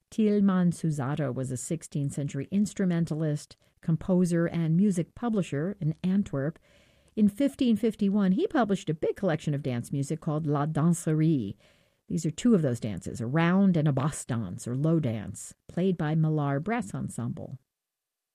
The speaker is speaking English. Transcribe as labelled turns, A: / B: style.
A: Tieleman Susato was a 16th century instrumentalist, composer, and music publisher in Antwerp. In 1551, he published a big collection of dance music called La Danserie. These are two of those dances, a round and a basse dance, or low dance, played by Millar Brass Ensemble.